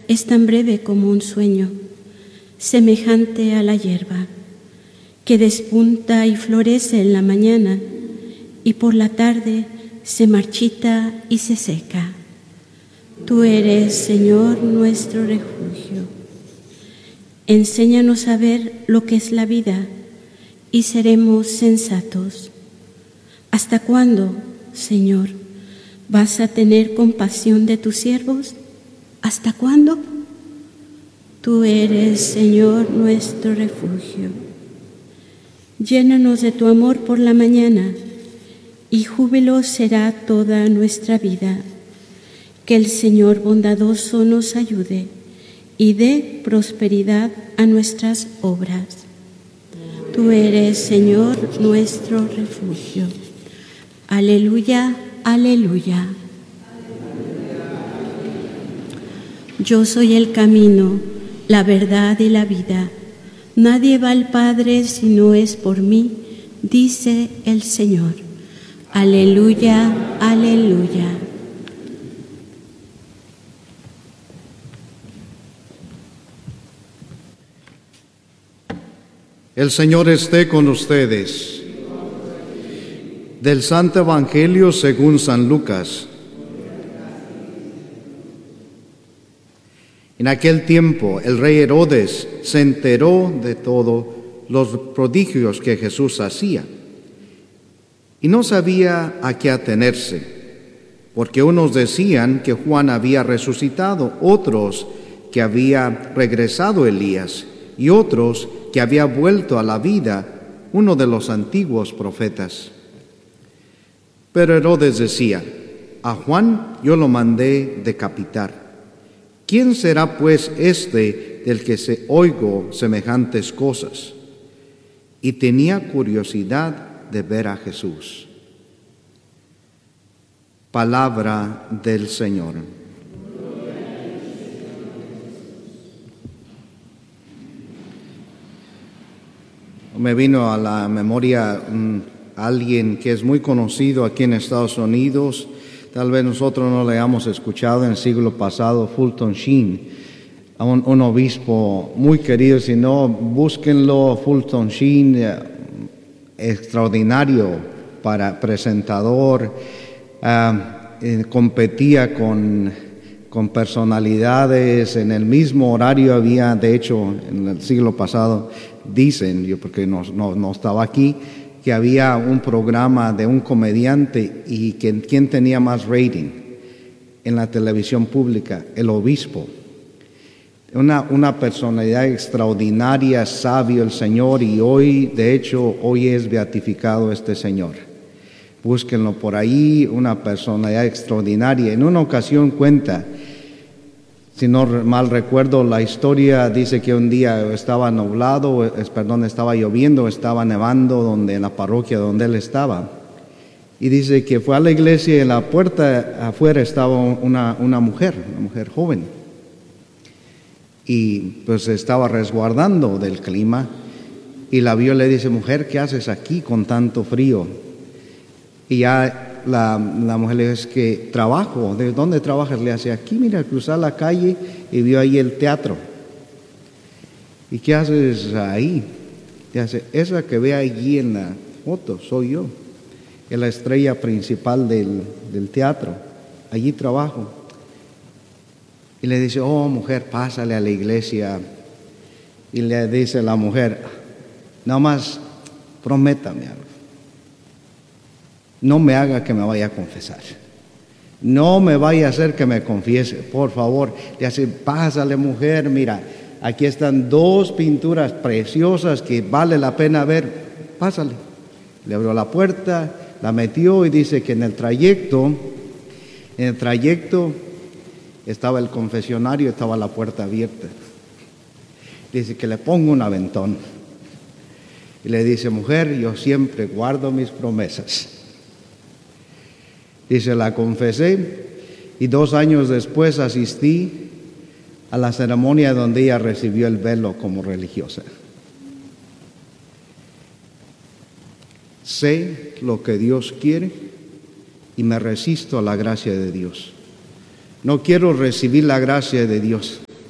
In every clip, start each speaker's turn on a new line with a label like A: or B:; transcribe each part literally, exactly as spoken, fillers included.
A: es tan breve como un sueño, semejante a la hierba, que despunta y florece en la mañana y por la tarde se marchita y se seca. Tú eres, Señor, nuestro refugio. Enséñanos a ver lo que es la vida y seremos sensatos. ¿Hasta cuándo, Señor, vas a tener compasión de tus siervos? ¿Hasta cuándo? Tú eres, Señor, nuestro refugio. Llénanos de tu amor por la mañana, y júbilo será toda nuestra vida. Que el Señor bondadoso nos ayude y dé prosperidad a nuestras obras. Tú eres, Señor, nuestro refugio. Aleluya, aleluya. Yo soy el camino, la verdad y la vida. Nadie va al Padre si no es por mí, dice el Señor. Aleluya, aleluya.
B: El Señor esté con ustedes. Del Santo Evangelio según San Lucas. En aquel tiempo el rey Herodes se enteró de todos los prodigios que Jesús hacía y no sabía a qué atenerse, porque unos decían que Juan había resucitado, otros que había regresado Elías y otros que había vuelto a la vida uno de los antiguos profetas. Pero Herodes decía: a Juan yo lo mandé decapitar. ¿Quién será pues este del que se oigo semejantes cosas? Y tenía curiosidad de ver a Jesús. Palabra del Señor. Me vino a la memoria um, alguien que es muy conocido aquí en Estados Unidos. Tal vez nosotros no le hayamos escuchado en el siglo pasado, Fulton Sheen, un, un obispo muy querido. Si no, búsquenlo. Fulton Sheen, eh, extraordinario para presentador, eh, eh, competía con, con personalidades. En el mismo horario había, de hecho, en el siglo pasado, dicen, yo porque no, no, no estaba aquí, que había un programa de un comediante y que, ¿quién tenía más rating en la televisión pública? El obispo. Una, una personalidad extraordinaria, sabio el Señor, y hoy, de hecho, hoy es beatificado este señor. Búsquenlo por ahí, una personalidad extraordinaria. En una ocasión cuenta, si no mal recuerdo, la historia dice que un día estaba nublado, perdón, estaba lloviendo, estaba nevando donde, en la parroquia donde él estaba. Y dice que fue a la iglesia y en la puerta afuera estaba una, una mujer, una mujer joven. Y pues se estaba resguardando del clima y la vio y le dice: mujer, ¿qué haces aquí con tanto frío? Y ya La, la mujer le dice: es que trabajo. ¿De dónde trabajas? Le hace: aquí, mira, cruzar la calle y vio ahí el teatro. ¿Y qué haces ahí? Le hace: esa que ve allí en la foto soy yo, es la estrella principal del, del teatro, allí trabajo. Y le dice: oh, mujer, pásale a la iglesia. Y le dice la mujer: nada más prométame algo. No me haga que me vaya a confesar. No me vaya a hacer que me confiese, por favor. Le hace: pásale, mujer, mira, aquí están dos pinturas preciosas que vale la pena ver. Pásale. Le abrió la puerta, la metió y dice que en el trayecto, en el trayecto estaba el confesionario, estaba la puerta abierta. Dice que le pongo un aventón. Y le dice: mujer, yo siempre guardo mis promesas. Dice: la confesé y dos años después asistí a la ceremonia donde ella recibió el velo como religiosa. Sé lo que Dios quiere y me resisto a la gracia de Dios. No quiero recibir la gracia de Dios,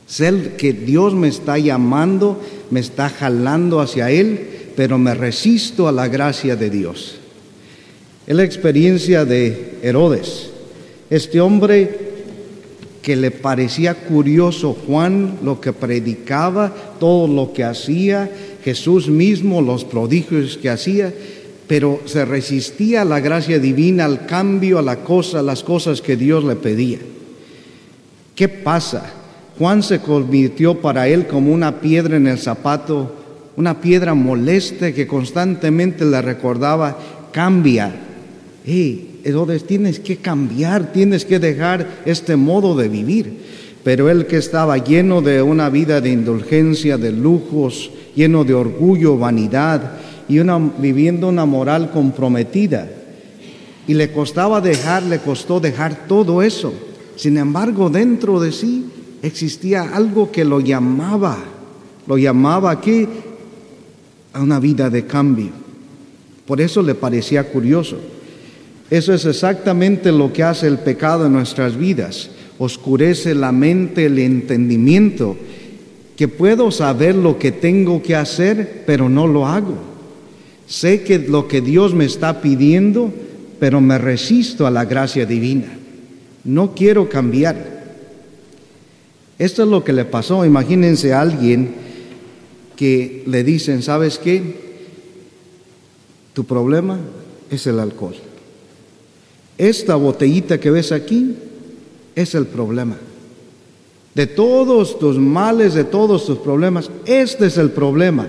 B: Sé que Dios me está llamando, me está jalando hacia Él, pero me resisto a la gracia de Dios. Es la experiencia de Herodes, este hombre que le parecía curioso Juan, lo que predicaba, todo lo que hacía, Jesús mismo, los prodigios que hacía, pero se resistía a la gracia divina, al cambio, a la cosa, a las cosas que Dios le pedía. ¿Qué pasa? Juan se convirtió para él como una piedra en el zapato, una piedra molesta que constantemente le recordaba, cambia. Hey, Herodes, tienes que cambiar, tienes que dejar este modo de vivir. Pero él, que estaba lleno de una vida de indulgencia, de lujos, lleno de orgullo, vanidad, y una, viviendo una moral comprometida, y le costaba dejar, le costó dejar todo eso. Sin embargo, dentro de sí existía algo que lo llamaba, lo llamaba aquí a una vida de cambio. Por eso le parecía curioso. Eso es exactamente lo que hace el pecado en nuestras vidas. Oscurece la mente, el entendimiento, que puedo saber lo que tengo que hacer, pero no lo hago. Sé que lo que Dios me está pidiendo, pero me resisto a la gracia divina. No quiero cambiar. Esto es lo que le pasó. Imagínense a alguien que le dicen, ¿sabes qué? Tu problema es el alcohol. Esta botellita que ves aquí es el problema. De todos tus males, de todos tus problemas, este es el problema.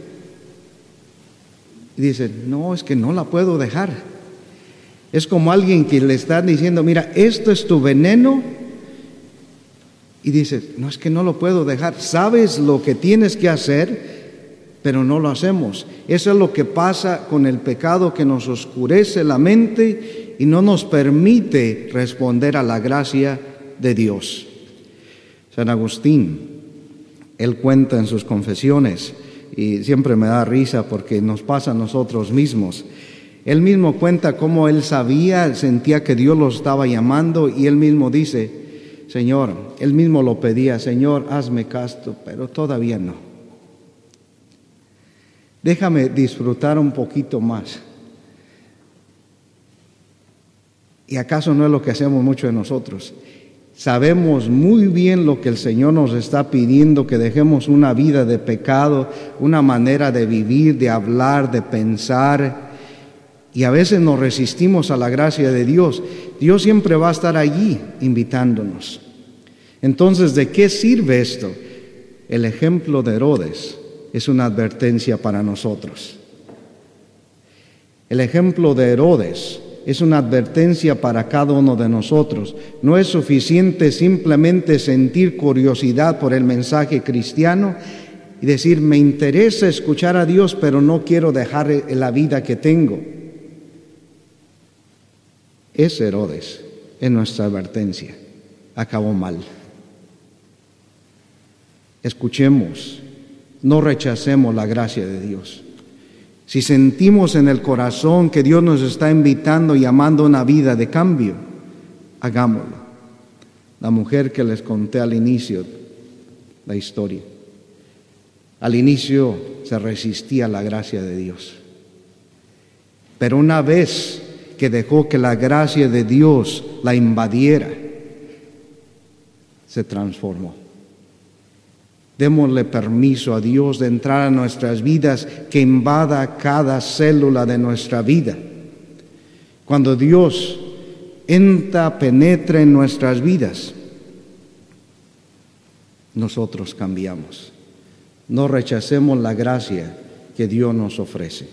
B: Y dicen, no, es que no la puedo dejar. Es como alguien que le está diciendo, mira, esto es tu veneno. Y dice, no, es que no lo puedo dejar. Sabes lo que tienes que hacer, pero no lo hacemos. Eso es lo que pasa con el pecado, que nos oscurece la mente y no nos permite responder a la gracia de Dios. San Agustín, él cuenta en sus confesiones, y siempre me da risa porque nos pasa a nosotros mismos. Él mismo cuenta cómo él sabía, sentía que Dios lo estaba llamando, y él mismo dice, Señor, él mismo lo pedía, Señor, hazme casto, pero todavía no. Déjame disfrutar un poquito más. ¿Y acaso no es lo que hacemos mucho de nosotros? Sabemos muy bien lo que el Señor nos está pidiendo, que dejemos una vida de pecado, una manera de vivir, de hablar, de pensar, y a veces nos resistimos a la gracia de Dios. Dios siempre va a estar allí invitándonos. Entonces, ¿de qué sirve esto? El ejemplo de Herodes es una advertencia para nosotros. El ejemplo de Herodes es una advertencia para cada uno de nosotros. No es suficiente simplemente sentir curiosidad por el mensaje cristiano y decir, me interesa escuchar a Dios, pero no quiero dejar la vida que tengo. Es Herodes, es nuestra advertencia. Acabó mal. Escuchemos, no rechacemos la gracia de Dios. Si sentimos en el corazón que Dios nos está invitando y llamando a una vida de cambio, hagámoslo. La mujer que les conté al inicio, la historia. Al inicio se resistía a la gracia de Dios. Pero una vez que dejó que la gracia de Dios la invadiera, se transformó. Démosle permiso a Dios de entrar a nuestras vidas, que invada cada célula de nuestra vida. Cuando Dios entra, penetra en nuestras vidas, nosotros cambiamos. No rechacemos la gracia que Dios nos ofrece.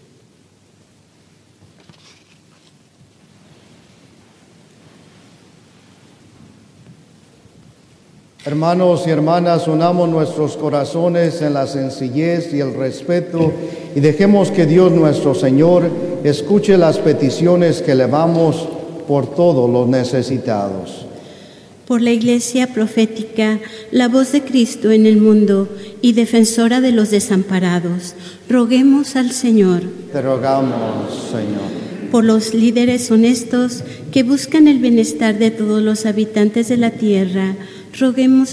B: Hermanos y hermanas, unamos nuestros corazones en la sencillez y el respeto y dejemos que Dios nuestro Señor escuche las peticiones que elevamos por todos los necesitados.
A: Por la Iglesia profética, la voz de Cristo en el mundo y defensora de los desamparados, roguemos al Señor.
B: Te rogamos, Señor.
A: Por los líderes honestos que buscan el bienestar de todos los habitantes de la tierra, roguemos